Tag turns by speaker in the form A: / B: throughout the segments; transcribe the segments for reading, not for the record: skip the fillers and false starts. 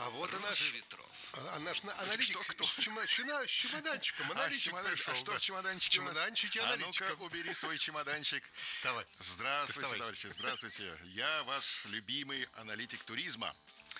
A: А вот она
B: Роза
A: ж,
B: ветров.
A: она ж аналитик
B: кто?
A: с чемоданчиком. Аналитик пришел.
B: А что
A: Да.
B: в чемоданчике у нас?
A: Чемоданчики
B: А
A: аналитика.
B: ну-ка, убери свой чемоданчик.
A: Давай.
B: Здравствуйте,
A: Доставай.
B: товарищи, здравствуйте. Я ваш любимый аналитик туризма.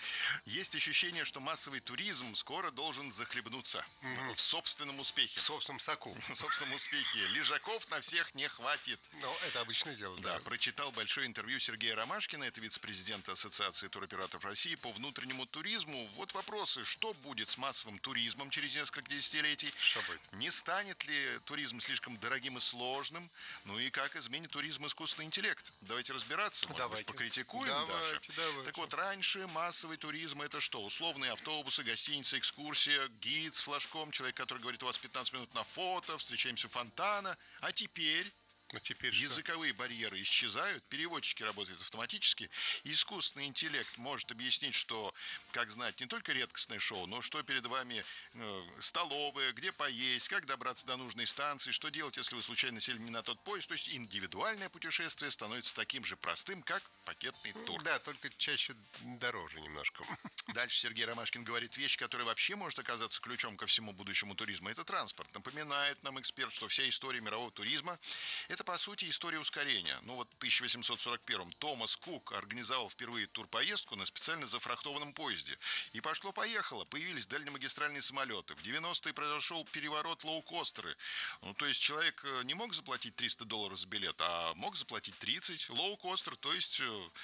B: Есть ощущение, что массовый туризм скоро должен захлебнуться в собственном успехе.
A: В собственном соку.
B: В собственном успехе. Лежаков на всех не хватит.
A: Ну, это обычное дело,
B: Да,
A: да.
B: прочитал большое интервью Сергея Ромашкина, это вице-президент Ассоциации туроператоров России по внутреннему туризму. Вот вопросы, что будет с массовым туризмом через несколько десятилетий?
A: Что будет?
B: Не станет ли туризм слишком дорогим и сложным? Ну и как изменит туризм искусственный интеллект? Давайте разбираться, может быть,
A: Давайте.
B: покритикуем
A: Давайте.
B: даже. Так вот, раньше массовый туризм — это что? Условные автобусы, гостиница, экскурсия, гид с флажком, человек, который говорит: у вас 15 минут на фото, встречаемся у фонтана. А теперь...
A: А теперь что?
B: Языковые барьеры исчезают, переводчики работают автоматически. Искусственный интеллект может объяснить, что, как знать, не только редкостное шоу, но что перед вами столовая, где поесть, как добраться до нужной станции, что делать, если вы случайно сели не на тот поезд. То есть индивидуальное путешествие становится таким же простым, как пакетный тур.
A: Да, только чаще дороже немножко.
B: Дальше Сергей Ромашкин говорит: вещь, которая вообще может оказаться ключом ко всему будущему туризму, это транспорт. Напоминает нам эксперт, что вся история мирового туризма — это, по сути, история ускорения. Ну вот в 1841-м Томас Кук организовал впервые турпоездку на специально зафрахтованном поезде. И пошло-поехало. Появились дальнемагистральные самолеты. В 90-е произошел переворот лоукостеры. Ну, то есть человек не мог заплатить $300 за билет, а мог заплатить 30. Лоукостер, то есть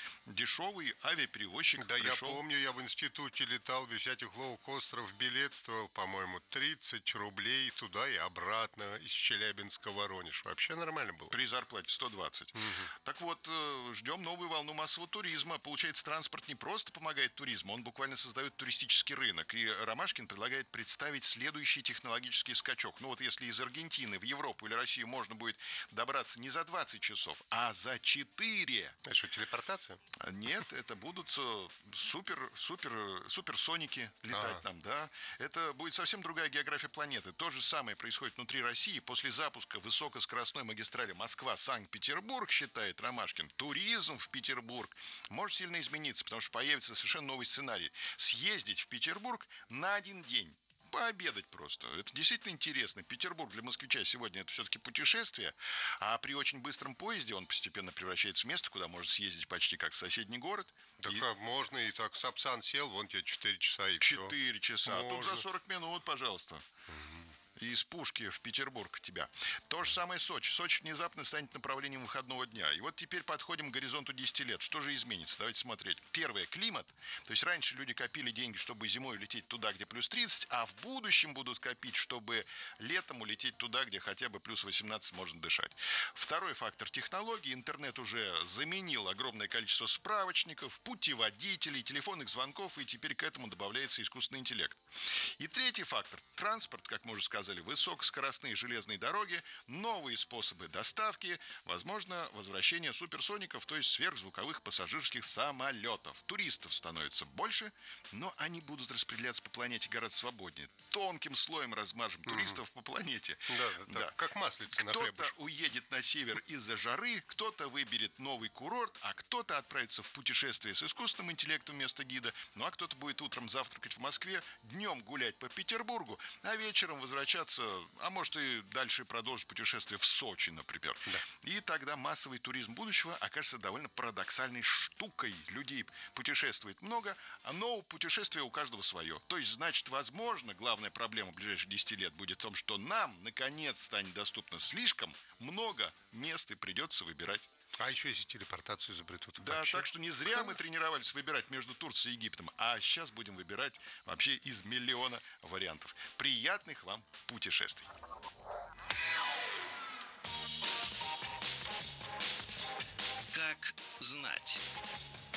B: дешевый авиаперевозчик.
A: Да,
B: пришел.
A: я помню, я в институте летал без всяких лоукостеров. Билет стоил, по-моему, 30 рублей туда и обратно из Челябинска в Воронеж. Вообще нормально было.
B: При зарплате 120. Так вот, ждем новую волну массового туризма. Получается, транспорт не просто помогает туризму, он буквально создает туристический рынок. И Ромашкин предлагает представить следующий технологический скачок. Ну вот если из Аргентины в Европу или Россию можно будет добраться не за 20 часов, а за 4.
A: Это что, телепортация?
B: Нет, это будут суперсоники летать там, да. Это будет совсем другая география планеты. То же самое происходит внутри России. После запуска высокоскоростной магистрали Москва-Санкт-Петербург, считает Ромашкин, туризм в Петербург может сильно измениться, потому что появится совершенно новый сценарий. Съездить в Петербург на один день. Пообедать просто. Это действительно интересно. Петербург для москвича сегодня — это все-таки путешествие, а при очень быстром поезде он постепенно превращается в место, куда можно съездить почти как в соседний город.
A: Так
B: И
A: можно и так. Сапсан сел, вон тебе 4 часа и
B: 4 часа. А тут
A: Можно.
B: за 40 минут, пожалуйста. И из Пушки в Петербург тебя. То же самое Сочи. Сочи внезапно станет направлением выходного дня. И вот теперь подходим к горизонту 10 лет. Что же изменится? Давайте смотреть. Первое — климат. То есть раньше люди копили деньги, чтобы зимой лететь туда, где плюс 30, а в будущем будут копить, чтобы летом улететь туда, где хотя бы плюс 18 можно дышать. Второй фактор — технологии. Интернет уже заменил огромное количество справочников, путеводителей, телефонных звонков, и теперь к этому добавляется искусственный интеллект. И третий фактор — транспорт, как мы уже сказали, высокоскоростные железные дороги, новые способы доставки, возможно, возвращение суперсоников, то есть сверхзвуковых пассажирских самолетов. Туристов становится больше, но они будут распределяться по планете гораздо свободнее. Тонким слоем размажем туристов по планете.
A: Да. Как маслица на
B: Кто-то
A: хлебушек.
B: уедет на север из-за жары, кто-то выберет новый курорт, а кто-то отправится в путешествие с искусственным интеллектом вместо гида. Ну а кто-то будет утром завтракать в Москве, днем гулять по Петербургу, а вечером возвращаться, а может и дальше продолжить путешествие в Сочи, например.
A: Да.
B: И тогда массовый туризм будущего окажется довольно парадоксальной штукой. Людей путешествует много, но путешествие у каждого свое. То есть, значит, возможно, главная проблема ближайших 10 лет будет в том, что нам, наконец, станет доступно слишком много мест, и придется выбирать.
A: А еще если телепортацию изобретут.
B: Да,
A: вообще.
B: так что не зря мы тренировались выбирать между Турцией и Египтом, а сейчас будем выбирать вообще из миллиона вариантов. Приятных вам путешествий! Как знать.